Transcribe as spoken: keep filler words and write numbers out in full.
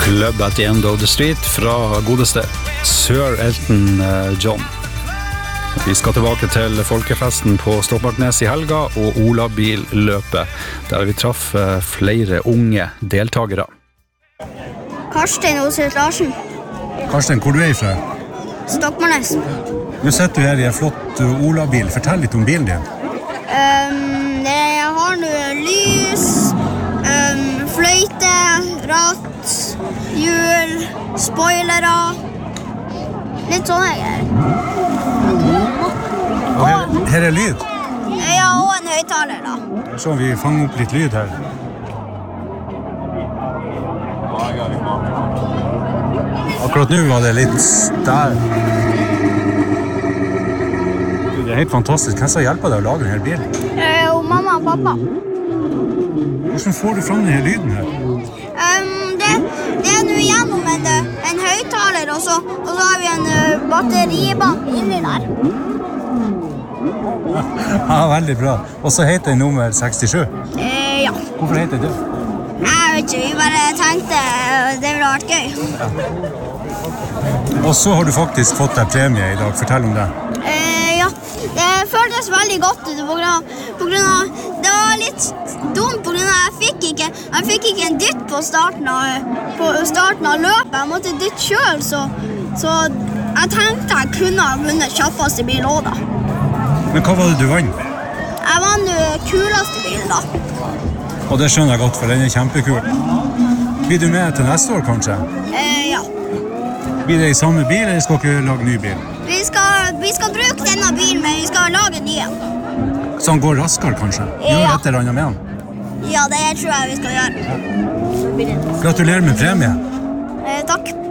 Club at the End of the Street fra godeste Sir Elton John. Vi skal tilbake til folkefesten på Stokmarknes i helga og Olabilløpet, der vi traff flere unge deltagere. Karsten Osøs Larsen. Karsten, hvor du er ifra? Stokmarknes. Du sitter her i en flott Olabil. Fortell litt om bilen din. Um, jeg har noe lys, um, fløyte, ratt, hjul, spoilere. Litt sånne greier. Og her, her er lyd. Ja, og en høyttaler da. Så vi fanger opp litt lyd her. Akkurat nå var det litt der. Det er helt fantastisk. Hvem som hjelper deg å lage denne bilen? Eh, og mamma og pappa. Hvordan får du fram denne lyden her? Um, det, det er nå gjennom en, en høyttaler, og så, og så har vi en uh, batteribank inni der. Ja, veldig bra. Og så heter den nummer sekstisju. Eh, ja. Hvorfor heter det? Jeg vet ikke, vi bare tenkte det ville vært gøy. Ja. Og så har du faktisk fått deg premie i dag. Fortell om det. Eh, ja, det føltes veldig godt ut på grunn av, på grunn av det var litt dumt på grunn av jeg fikk ikke, jeg fikk ikke en dytt på starten av, på starten av løpet. Jeg måtte dytte selv, så, så jeg tenkte jeg kunne ha vunnet kjappeste bil også da. Men hva var det du vann? Jeg vant jo kuleste bilen da. Og det skjønner jeg godt, for den er kjempekul. Blir du med til neste år, kanskje? Eh, ja. Blir det i samme bil, eller skal dere lage ny bil? Vi skal, vi skal bruke denne bilen, men vi skal lage en ny en. Så han går raskere, kanskje? Gjør Ja. et eller annet med han? Ja, det tror jeg vi skal gjøre. Gratulerer med premie. Eh, takk.